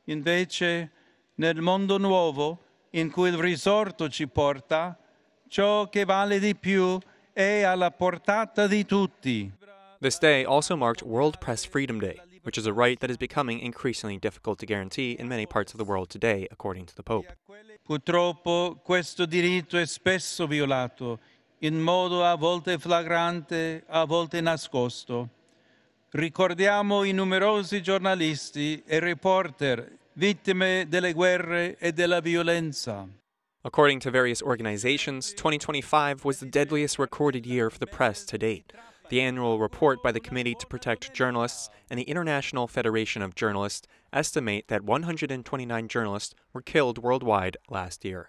Invece, nel mondo nuovo, in cui il risorto ci porta, ciò che vale di più è alla portata di tutti. This day also marked World Press Freedom Day, which is a right that is becoming increasingly difficult to guarantee in many parts of the world today, according to the Pope. Purtroppo questo diritto è spesso violato, in modo a volte flagrante, a volte nascosto. Ricordiamo i numerosi giornalisti e reporter vittime delle guerre e della violenza. According to various organizations, 2025 was the deadliest recorded year for the press to date. The annual report by the Committee to Protect Journalists and the International Federation of Journalists estimate that 129 journalists were killed worldwide last year.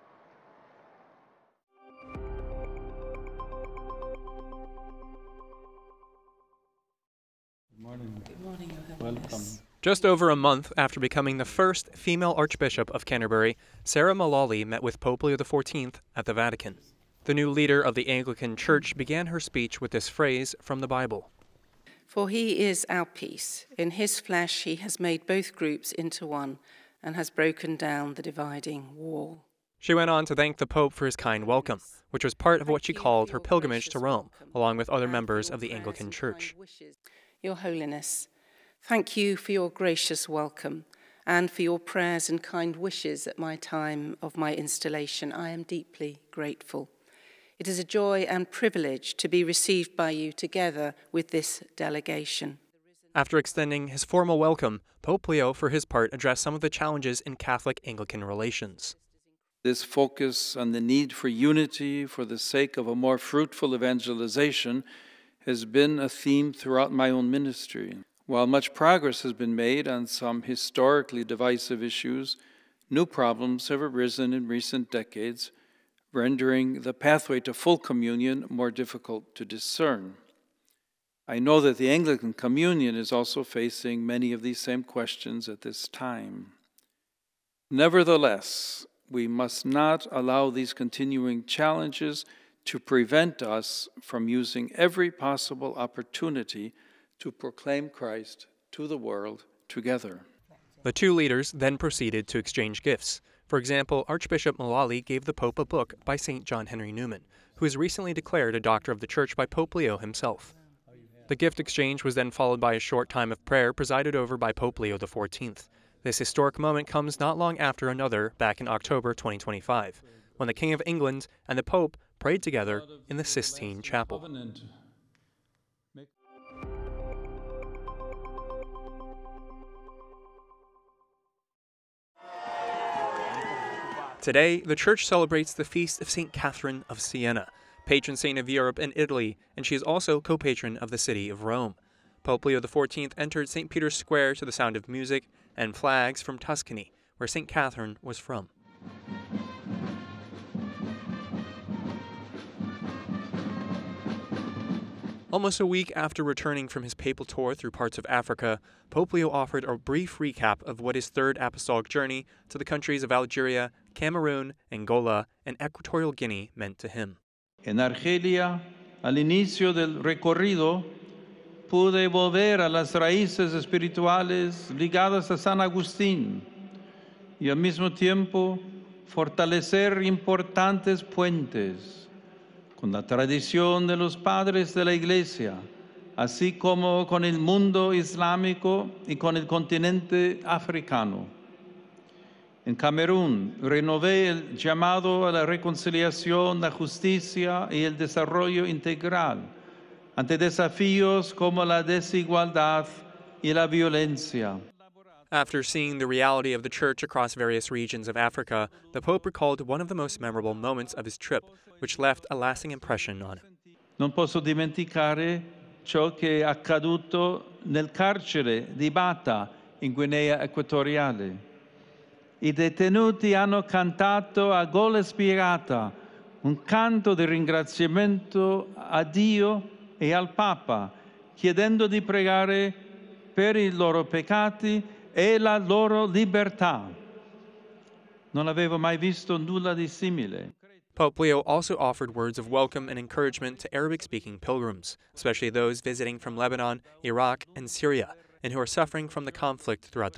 Good morning. Good morning, Your Welcome. Holiness. Just over a month after becoming the first female Archbishop of Canterbury, Sarah Mullally met with Pope Leo XIV at the Vatican. The new leader of the Anglican Church began her speech with this phrase from the Bible. For he is our peace. In his flesh he has made both groups into one and has broken down the dividing wall. She went on to thank the Pope for his kind welcome, which was part of what she called her pilgrimage to Rome, along with other members of the Anglican Church. Your Holiness, thank you for your gracious welcome and for your prayers and kind wishes at my time of my installation. I am deeply grateful. It is a joy and privilege to be received by you together with this delegation. After extending his formal welcome, Pope Leo, for his part, addressed some of the challenges in Catholic-Anglican relations. This focus on the need for unity for the sake of a more fruitful evangelization has been a theme throughout my own ministry. While much progress has been made on some historically divisive issues, new problems have arisen in recent decades, rendering the pathway to full communion more difficult to discern. I know that the Anglican Communion is also facing many of these same questions at this time. Nevertheless, we must not allow these continuing challenges to prevent us from using every possible opportunity to proclaim Christ to the world together. The two leaders then proceeded to exchange gifts. For example, Archbishop Mullally gave the Pope a book by St. John Henry Newman, who was recently declared a Doctor of the Church by Pope Leo himself. The gift exchange was then followed by a short time of prayer presided over by Pope Leo XIV. This historic moment comes not long after another back in October 2025, when the King of England and the Pope prayed together in the Sistine Chapel. Today, the Church celebrates the feast of St. Catherine of Siena, patron saint of Europe and Italy, and she is also co-patron of the city of Rome. Pope Leo XIV entered St. Peter's Square to the sound of music and flags from Tuscany, where St. Catherine was from. Almost a week after returning from his papal tour through parts of Africa, Pope Leo offered a brief recap of what his third apostolic journey to the countries of Algeria, Cameroon, Angola, and Equatorial Guinea meant to him. En Argelia, al inicio del recorrido, pude volver a las raíces espirituales ligadas a San Agustín y al mismo tiempo fortalecer importantes puentes con la tradición de los padres de la Iglesia, así como con el mundo islámico y con el continente africano. En Camerún, renové el llamado a la reconciliación, la justicia y el desarrollo integral ante desafíos como la desigualdad y la violencia. After seeing the reality of the Church across various regions of Africa, the Pope recalled one of the most memorable moments of his trip, which left a lasting impression on him. Non posso dimenticare ciò che è accaduto nel carcere di Bata, in Guinea Equatoriale. I detenuti hanno cantato a gola spiegata un canto di ringraziamento a Dio e al Papa, chiedendo di pregare per i loro peccati e la loro libertà. Non avevo mai visto nulla di simile. Pope Leo also offered words of welcome and encouragement to Arabic-speaking pilgrims, especially those visiting from Lebanon, Iraq, and Syria, and who are suffering from the conflict throughout the